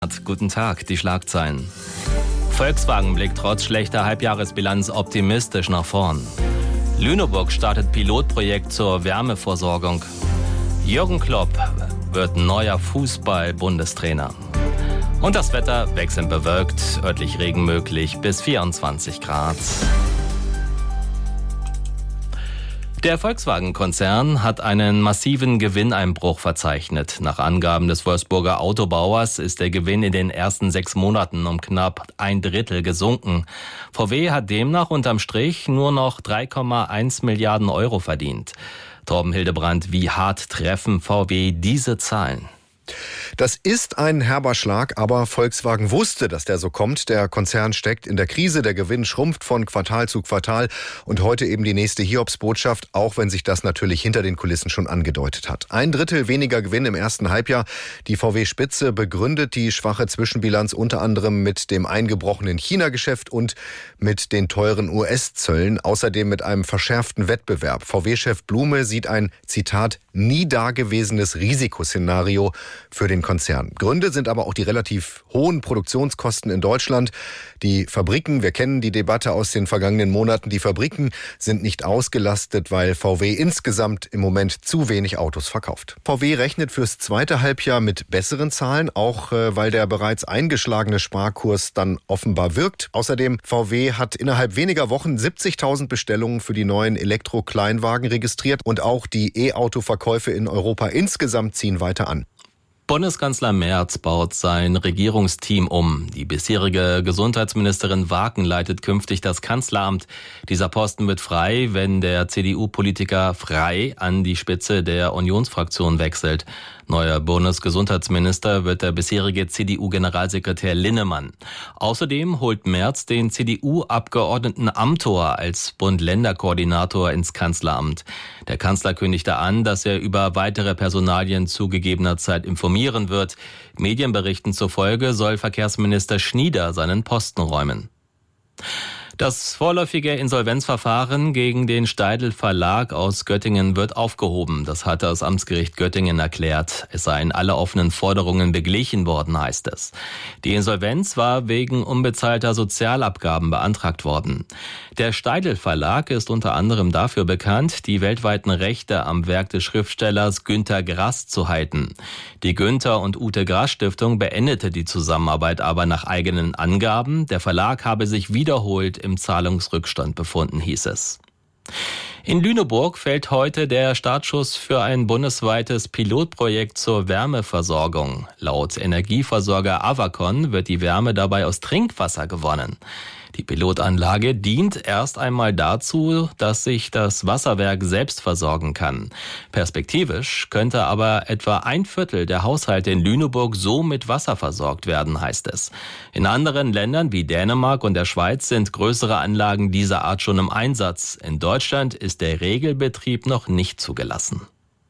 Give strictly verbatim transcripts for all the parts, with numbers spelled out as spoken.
Guten Tag, die Schlagzeilen. Volkswagen blickt trotz schlechter Halbjahresbilanz optimistisch nach vorn. Lüneburg startet Pilotprojekt zur Wärmeversorgung. Jürgen Klopp wird neuer Fußball-Bundestrainer. Und das Wetter wechselnd bewölkt, örtlich Regen möglich bis vierundzwanzig Grad. Der Volkswagen-Konzern hat einen massiven Gewinneinbruch verzeichnet. Nach Angaben des Wolfsburger Autobauers ist der Gewinn in den ersten sechs Monaten um knapp ein Drittel gesunken. V W hat demnach unterm Strich nur noch drei Komma eins Milliarden Euro verdient. Torben Hildebrand, wie hart treffen V W diese Zahlen? Das ist ein herber Schlag, aber Volkswagen wusste, dass der so kommt. Der Konzern steckt in der Krise, der Gewinn schrumpft von Quartal zu Quartal und heute eben die nächste Hiobsbotschaft, auch wenn sich das natürlich hinter den Kulissen schon angedeutet hat. Ein Drittel weniger Gewinn im ersten Halbjahr. Die V W-Spitze begründet die schwache Zwischenbilanz unter anderem mit dem eingebrochenen China-Geschäft und mit den teuren U S-Zöllen, außerdem mit einem verschärften Wettbewerb. V W-Chef Blume sieht ein, Zitat, nie dagewesenes Risikoszenario für den Konzern. Gründe sind aber auch die relativ hohen Produktionskosten in Deutschland. Die Fabriken, wir kennen die Debatte aus den vergangenen Monaten, die Fabriken sind nicht ausgelastet, weil V W insgesamt im Moment zu wenig Autos verkauft. V W rechnet fürs zweite Halbjahr mit besseren Zahlen, auch äh, weil der bereits eingeschlagene Sparkurs dann offenbar wirkt. Außerdem, V W hat innerhalb weniger Wochen siebzigtausend Bestellungen für die neuen Elektro-Kleinwagen registriert und auch die E-Auto-Verkäufe in Europa insgesamt ziehen weiter an. Bundeskanzler Merz baut sein Regierungsteam um. Die bisherige Gesundheitsministerin Waken leitet künftig das Kanzleramt. Dieser Posten wird frei, wenn der C D U-Politiker Frey an die Spitze der Unionsfraktion wechselt. Neuer Bundesgesundheitsminister wird der bisherige C D U-Generalsekretär Linnemann. Außerdem holt Merz den C D U-Abgeordneten Amthor als Bund-Länder-Koordinator ins Kanzleramt. Der Kanzler kündigte an, dass er über weitere Personalien zu gegebener Zeit informieren wird. Medienberichten zufolge soll Verkehrsminister Schnieder seinen Posten räumen. Das vorläufige Insolvenzverfahren gegen den Steidl Verlag aus Göttingen wird aufgehoben. Das hat das Amtsgericht Göttingen erklärt. Es seien alle offenen Forderungen beglichen worden, heißt es. Die Insolvenz war wegen unbezahlter Sozialabgaben beantragt worden. Der Steidl Verlag ist unter anderem dafür bekannt, die weltweiten Rechte am Werk des Schriftstellers Günter Grass zu halten. Die Günter und Ute Grass Stiftung beendete die Zusammenarbeit aber nach eigenen Angaben. Der Verlag habe sich wiederholt im Zahlungsrückstand befunden, hieß es. In Lüneburg fällt heute der Startschuss für ein bundesweites Pilotprojekt zur Wärmeversorgung. Laut Energieversorger Avacon wird die Wärme dabei aus Trinkwasser gewonnen. Die Pilotanlage dient erst einmal dazu, dass sich das Wasserwerk selbst versorgen kann. Perspektivisch könnte aber etwa ein Viertel der Haushalte in Lüneburg so mit Wasser versorgt werden, heißt es. In anderen Ländern wie Dänemark und der Schweiz sind größere Anlagen dieser Art schon im Einsatz. In Deutschland ist der Regelbetrieb noch nicht zugelassen.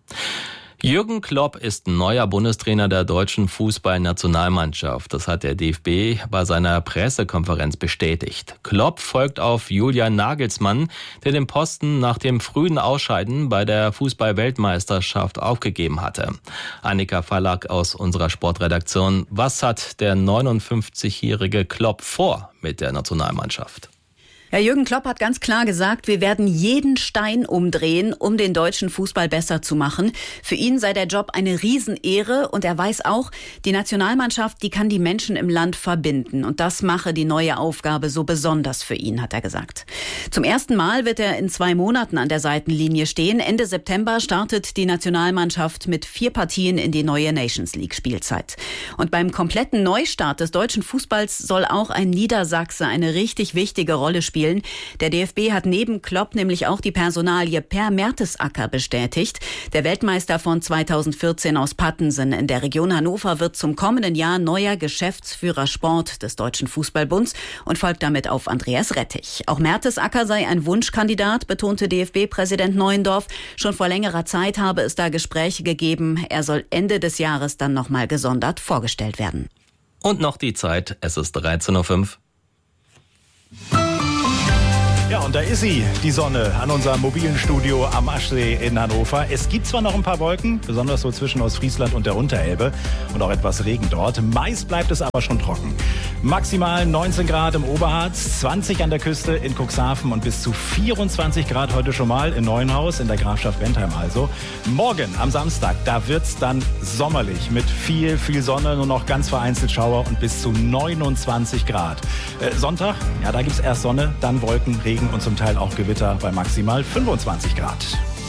Jürgen Klopp ist neuer Bundestrainer der deutschen Fußballnationalmannschaft. Das hat der D F B bei seiner Pressekonferenz bestätigt. Klopp folgt auf Julian Nagelsmann, der den Posten nach dem frühen Ausscheiden bei der Fußball-Weltmeisterschaft aufgegeben hatte. Annika Fallack aus unserer Sportredaktion. Was hat der neunundfünfzigjährige Klopp vor mit der Nationalmannschaft? Ja, Jürgen Klopp hat ganz klar gesagt, wir werden jeden Stein umdrehen, um den deutschen Fußball besser zu machen. Für ihn sei der Job eine Riesenehre und er weiß auch, die Nationalmannschaft, die kann die Menschen im Land verbinden. Und das mache die neue Aufgabe so besonders für ihn, hat er gesagt. Zum ersten Mal wird er in zwei Monaten an der Seitenlinie stehen. Ende September startet die Nationalmannschaft mit vier Partien in die neue Nations League Spielzeit. Und beim kompletten Neustart des deutschen Fußballs soll auch ein Niedersachse eine richtig wichtige Rolle spielen. Der D F B hat neben Klopp nämlich auch die Personalie Per Mertesacker bestätigt. Der Weltmeister von zweitausendvierzehn aus Pattensen in der Region Hannover wird zum kommenden Jahr neuer Geschäftsführer Sport des Deutschen Fußballbunds und folgt damit auf Andreas Rettich. Auch Mertesacker sei ein Wunschkandidat, betonte D F B-Präsident Neuendorf. Schon vor längerer Zeit habe es da Gespräche gegeben. Er soll Ende des Jahres dann nochmal gesondert vorgestellt werden. Und noch die Zeit, es ist dreizehn Uhr fünf. Ja, und da ist sie, die Sonne, an unserem mobilen Studio am Aschsee in Hannover. Es gibt zwar noch ein paar Wolken, besonders so zwischen Ostfriesland und der Unterelbe und auch etwas Regen dort. Meist bleibt es aber schon trocken. Maximal neunzehn Grad im Oberharz, zwanzig an der Küste in Cuxhaven und bis zu vierundzwanzig Grad heute schon mal in Neuenhaus in der Grafschaft Bentheim also. Morgen am Samstag, da wird's dann sommerlich mit viel, viel Sonne, nur noch ganz vereinzelt Schauer und bis zu neunundzwanzig Grad. Äh, Sonntag, ja, da gibt's erst Sonne, dann Wolken, Regen und zum Teil auch Gewitter bei maximal fünfundzwanzig Grad.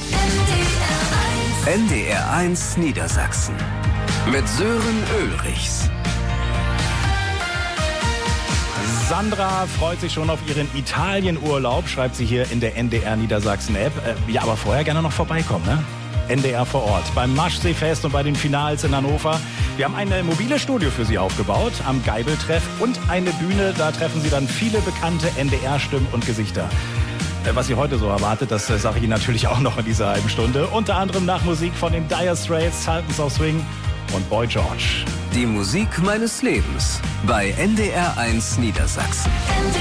N D R eins Niedersachsen mit Sören Ulrichs. Sandra freut sich schon auf ihren Italienurlaub, schreibt sie hier in der N D R Niedersachsen-App. Äh, ja, aber vorher gerne noch vorbeikommen, ne? N D R vor Ort, beim Maschseefest und bei den Finals in Hannover. Wir haben ein mobiles Studio für Sie aufgebaut, am Geibeltreff und eine Bühne. Da treffen Sie dann viele bekannte N D R-Stimmen und Gesichter. Was Sie heute so erwartet, das sage ich Ihnen natürlich auch noch in dieser halben Stunde. Unter anderem nach Musik von den Dire Straits, Sultans of Swing und Boy George. Die Musik meines Lebens bei N D R eins Niedersachsen.